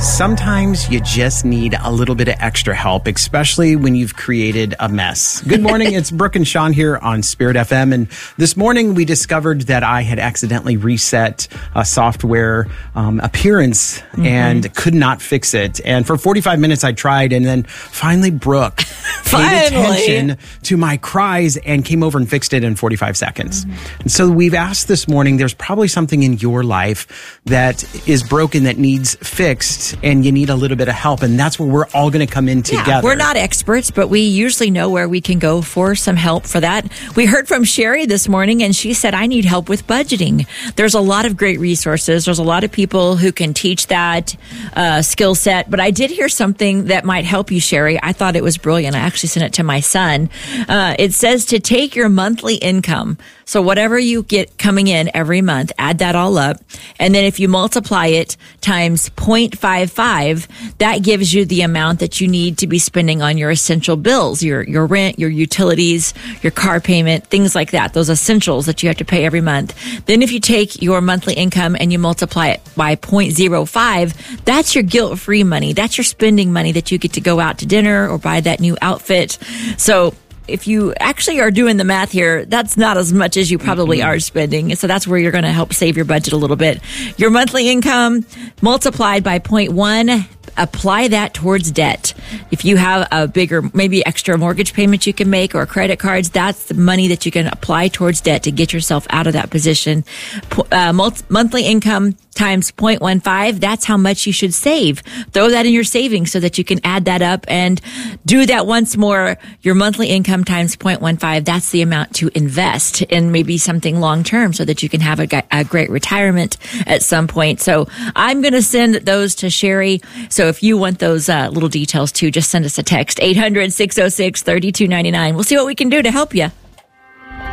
Sometimes you just need a little bit of extra help, especially when you've created a mess. Good morning. It's Brooke and Sean here on Spirit FM. And this morning we discovered that I had accidentally reset a software appearance and could not fix it. And for 45 minutes I tried, and then finally Brooke paid attention to my cries and came over and fixed it in 45 seconds. And so we've asked this morning, there's probably something in your life that is broken that needs fixed, and you need a little bit of help. And that's where we're all going to come in together. We're not experts, but we usually know where we can go for some help for that. We heard from Sherry this morning, and she said, I need help with budgeting. There's a lot of great resources. There's a lot of people who can teach that skill set. But I did hear something that might help you, Sherry. I thought it was brilliant. I actually sent it to my son. It says to take your monthly income. So whatever you get coming in every month, add that all up. And then if you multiply it times 0.55, that gives you the amount that you need to be spending on your essential bills, your rent, your utilities, your car payment, things like that. Those essentials that you have to pay every month. Then if you take your monthly income and you multiply it by 0.05, that's your guilt-free money. That's your spending money that you get to go out to dinner or buy that new outfit. So if you actually are doing the math here, that's not as much as you probably are spending. So that's where you're going to help save your budget a little bit. Your monthly income multiplied by 0.1, apply that towards debt. If you have a bigger, maybe extra mortgage payment you can make or credit cards, that's the money that you can apply towards debt to get yourself out of that position. Monthly income times 0.15, that's how much you should save. Throw that in your savings so that you can add that up and do that once more. Your monthly income times 0.15, that's the amount to invest in maybe something long term so that you can have a great retirement at some point. So I'm going to send those to Sherry. So if you want those little details too, just send us a text, 800-606-3299. We'll see what we can do to help you.